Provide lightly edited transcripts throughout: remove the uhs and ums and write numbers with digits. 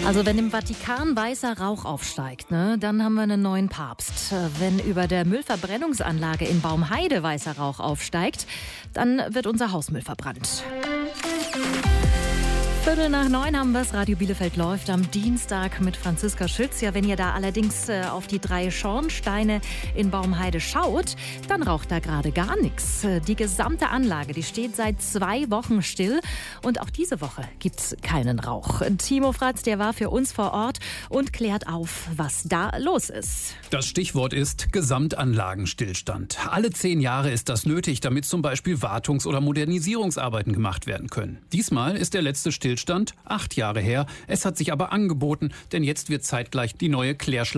Also wenn im Vatikan weißer Rauch aufsteigt, dann haben wir einen neuen Papst. Wenn über der Müllverbrennungsanlage in Baumheide weißer Rauch aufsteigt, dann wird unser Hausmüll verbrannt. 8:45 haben wir es. Radio Bielefeld läuft am Dienstag mit Franziska Schütz. Ja, wenn ihr da allerdings auf die 3 Schornsteine in Baumheide schaut, dann raucht da gerade gar nichts. Die gesamte Anlage, die steht seit 2 Wochen still. Und auch diese Woche gibt's keinen Rauch. Timo Fratz, der war für uns vor Ort und klärt auf, was da los ist. Das Stichwort ist Gesamtanlagenstillstand. Alle 10 Jahre ist das nötig, damit zum Beispiel Wartungs- oder Modernisierungsarbeiten gemacht werden können. Diesmal ist der letzte Stillstand 8 Jahre her. Es hat sich aber angeboten, denn jetzt wird zeitgleich die neue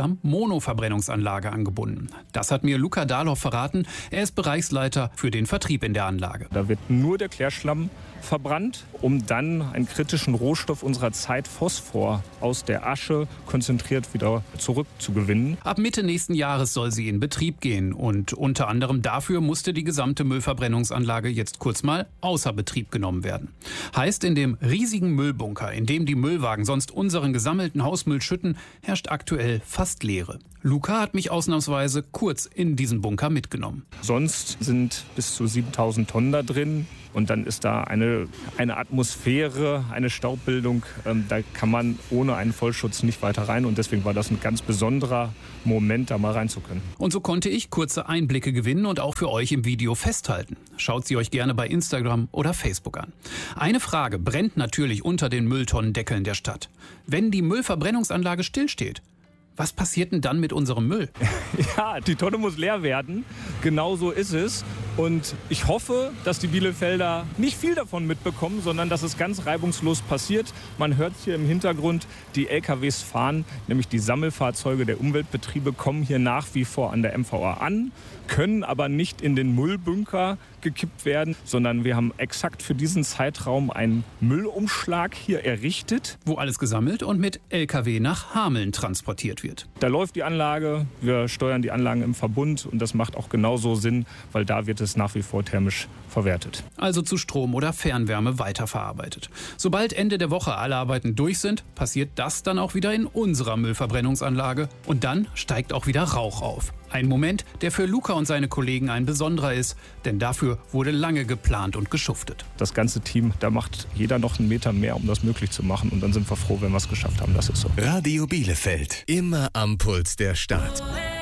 Klärschlamm-Mono-Verbrennungsanlage angebunden. Das hat mir Luca Dahloff verraten. Er ist Bereichsleiter für den Vertrieb in der Anlage. Da wird nur der Klärschlamm verbrannt, um dann einen kritischen Rohstoff unserer Zeit, Phosphor, aus der Asche konzentriert wieder zurückzugewinnen. Ab Mitte nächsten Jahres soll sie in Betrieb gehen und unter anderem dafür musste die gesamte Müllverbrennungsanlage jetzt kurz mal außer Betrieb genommen werden. Heißt, in dem riesigen Müllbunker, in dem die Müllwagen sonst unseren gesammelten Hausmüll schütten, herrscht aktuell fast Leere. Luca hat mich ausnahmsweise kurz in diesen Bunker mitgenommen. Sonst sind bis zu 7000 Tonnen da drin. Und dann ist da eine Atmosphäre, eine Staubbildung, da kann man ohne einen Vollschutz nicht weiter rein. Und deswegen war das ein ganz besonderer Moment, da mal rein zu können. Und so konnte ich kurze Einblicke gewinnen und auch für euch im Video festhalten. Schaut sie euch gerne bei Instagram oder Facebook an. Eine Frage brennt natürlich unter den Mülltonnendeckeln der Stadt. Wenn die Müllverbrennungsanlage stillsteht, was passiert denn dann mit unserem Müll? Ja, die Tonne muss leer werden. Genau so ist es. Und ich hoffe, dass die Bielefelder nicht viel davon mitbekommen, sondern dass es ganz reibungslos passiert. Man hört hier im Hintergrund, die LKWs fahren, nämlich die Sammelfahrzeuge der Umweltbetriebe kommen hier nach wie vor an der MVA an, können aber nicht in den Müllbunker gekippt werden, sondern wir haben exakt für diesen Zeitraum einen Müllumschlag hier errichtet. Wo alles gesammelt und mit LKW nach Hameln transportiert wird. Da läuft die Anlage, wir steuern die Anlagen im Verbund und das macht auch genauso Sinn, weil da wird es nach wie vor thermisch verwertet. Also zu Strom oder Fernwärme weiterverarbeitet. Sobald Ende der Woche alle Arbeiten durch sind, passiert das dann auch wieder in unserer Müllverbrennungsanlage und dann steigt auch wieder Rauch auf. Ein Moment, der für Luca und seine Kollegen ein besonderer ist, denn dafür wurde lange geplant und geschuftet. Das ganze Team, da macht jeder noch einen Meter mehr, um das möglich zu machen und dann sind wir froh, wenn wir es geschafft haben, das ist so. Radio Bielefeld, immer am Puls der Stadt.